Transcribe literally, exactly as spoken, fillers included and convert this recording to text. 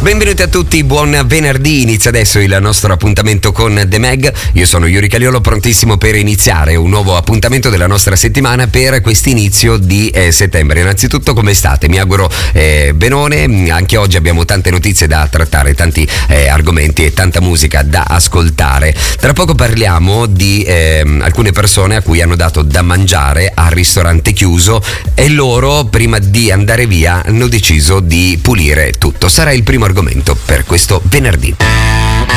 Benvenuti a tutti, buon venerdì, inizia adesso il nostro appuntamento con The Mag. Io sono Yuri Caliolo, prontissimo per iniziare un nuovo appuntamento della nostra settimana per quest'inizio di eh, settembre. Innanzitutto, come state? Mi auguro eh, benone. Anche oggi abbiamo tante notizie da trattare, tanti eh, argomenti e tanta musica da ascoltare. Tra poco parliamo di eh, alcune persone a cui hanno dato da mangiare al ristorante chiuso e loro, prima di andare via, hanno deciso di pulire tutto. Sarà il primo argomento per questo venerdì.